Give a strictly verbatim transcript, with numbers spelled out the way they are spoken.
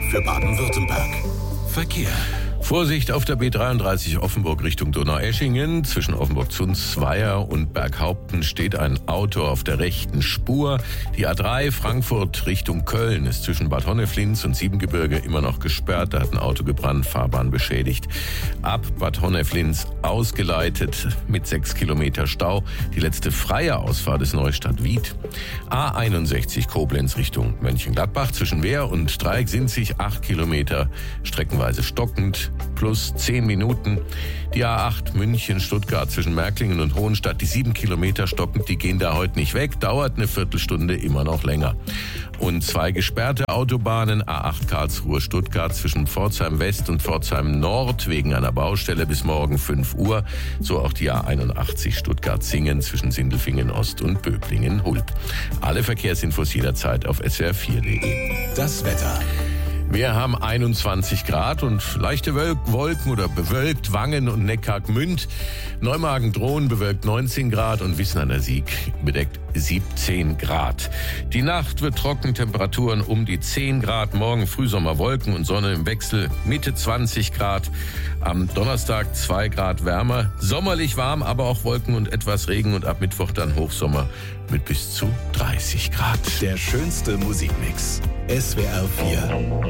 für Baden-Württemberg. Verkehr. Vorsicht auf der B dreiunddreißig Offenburg Richtung Donaueschingen. Zwischen Offenburg-Zunzweier und Berghaupten steht ein Auto auf der rechten Spur. Die A drei Frankfurt Richtung Köln ist zwischen Bad Honneflins und Siebengebirge immer noch gesperrt. Da hat ein Auto gebrannt, Fahrbahn beschädigt. Ab Bad Honneflins ausgeleitet mit sechs Kilometer Stau. Die letzte freie Ausfahrt ist Neustadt-Wied. A einundsechzig Koblenz Richtung Mönchengladbach. Zwischen Wehr und Dreieck-Sinzig acht Kilometer, streckenweise stockend. Plus zehn Minuten. Die A acht München-Stuttgart zwischen Märklingen und Hohenstadt, die sieben Kilometer stockend, die gehen da heute nicht weg, dauert eine Viertelstunde immer noch länger. Und zwei gesperrte Autobahnen, A acht Karlsruhe-Stuttgart zwischen Pforzheim West und Pforzheim Nord wegen einer Baustelle bis morgen fünf Uhr. So auch die A einundachtzig Stuttgart-Singen zwischen Sindelfingen Ost und Böblingen-Hulb. Alle Verkehrsinfos jederzeit auf S W R vier punkt de. Das Wetter. Wir haben einundzwanzig Grad und leichte Wolken oder bewölkt Wangen und Neckargmünd. Neumagen-Drohnen bewölkt neunzehn Grad und Wissen an der Sieg bedeckt siebzehn Grad. Die Nacht wird trocken, Temperaturen um die zehn Grad. Morgen Frühsommer, Wolken und Sonne im Wechsel, Mitte zwanzig Grad. Am Donnerstag zwei Grad wärmer, sommerlich warm, aber auch Wolken und etwas Regen und ab Mittwoch dann Hochsommer mit bis zu dreißig Grad. Der schönste Musikmix. S W R vier.